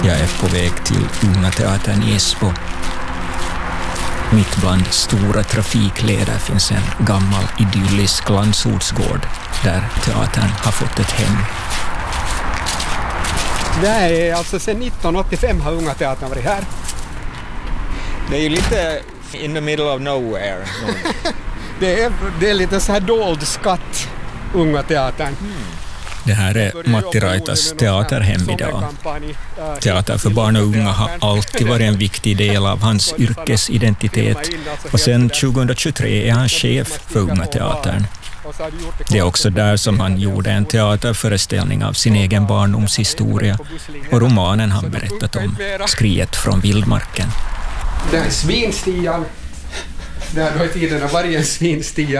Jag är på väg till Unga teatern i Esbo. Mitt bland stora trafikleder finns en gammal idyllisk landsortsgård där teatern har fått ett hem. Det här är alltså sedan 1985 har Unga teatern varit här. Det är ju lite in the middle of nowhere. Det är lite så här dold skatt, Unga teatern. Det här är Matti Raitas teaterhem idag. Teater för barn och unga har alltid varit en viktig del av hans yrkesidentitet och sedan 2023 är han chef för Unga teatern. Det är också där som han gjorde en teaterföreställning av sin egen barndomshistoria och romanen han berättat om, Skriet från vildmarken. Det är svinstian. Det har då i tiden varje svinstia.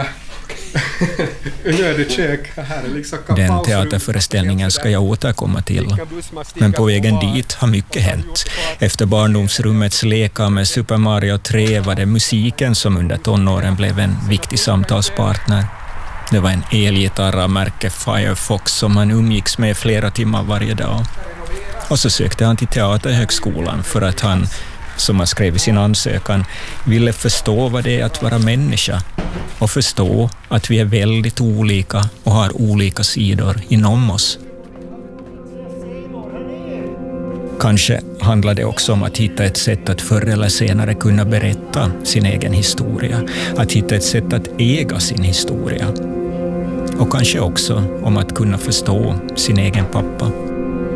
Den teaterföreställningen ska jag återkomma till. Men på vägen dit har mycket hänt. Efter barndomsrummets lekar med Super Mario 3 var det musiken som under tonåren blev en viktig samtalspartner. Det var en elgitarr av märke Firefox som han umgicks med flera timmar varje dag. Och så sökte han till Teaterhögskolan för att han, som han skrev i sin ansökan, ville förstå vad det är att vara människa och förstå att vi är väldigt olika och har olika sidor inom oss. Kanske handlar det också om att hitta ett sätt att förr eller senare kunna berätta sin egen historia, att hitta ett sätt att äga sin historia. Och kanske också om att kunna förstå sin egen pappa.